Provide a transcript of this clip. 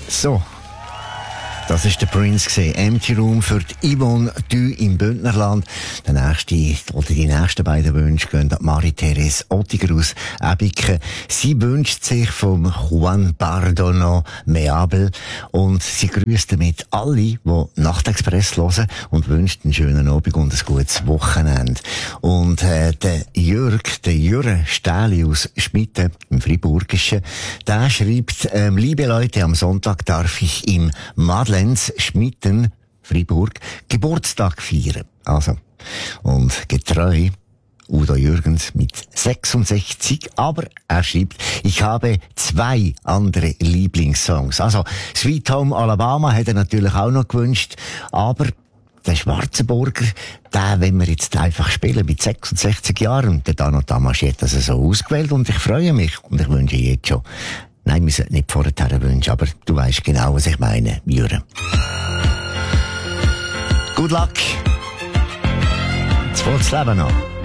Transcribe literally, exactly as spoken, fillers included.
So. Das war der Prince, Empty Room für die Yvonne Dü im Bündnerland. Der nächste, oder die nächsten beiden Wünsche gehen an Marie-Therese Ottiger aus Ebiken. Sie wünscht sich vom Juan Bardono Meabel und sie grüßt damit alle, die Nachtexpress hören und wünscht einen schönen Abend und ein gutes Wochenende. Und äh, der Jörg, der Jürre Stähli aus Schmitten im Friburgischen, der schreibt, ähm, liebe Leute, am Sonntag darf ich im Madeleine Schmitten, Fribourg, Geburtstag feiern. Also, und getreu Udo Jürgens mit sechsundsechzig, aber er schreibt, ich habe zwei andere Lieblingssongs. Also, Sweet Home Alabama hat er natürlich auch noch gewünscht, aber der Schwarzenburger, den wollen wir jetzt einfach spielen mit sechsundsechzig Jahren. Der Dano Tamasch hat das so ausgewählt und ich freue mich und ich wünsche jetzt schon. Nein, wir sollten nicht vorher wünschen, aber du weißt genau, was ich meine, Jürgen. Good luck. Jetzt fährt's Leben an.